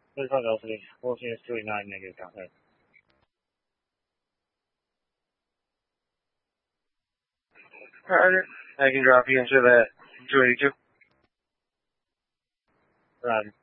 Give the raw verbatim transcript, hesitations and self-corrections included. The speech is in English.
thirty-five velocity, fourteen is two eighty-nine, negative contact. Alright, I can drop you into that two eighty-two. Right.